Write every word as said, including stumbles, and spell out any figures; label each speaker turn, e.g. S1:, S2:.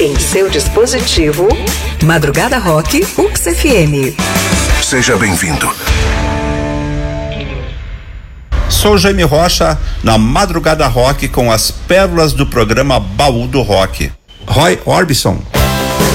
S1: em seu dispositivo. Madrugada Rock U X F M.
S2: Seja bem-vindo.
S3: Sou Jaime Rocha, na Madrugada Rock, com as pérolas do programa Baú do Rock. Roy Orbison.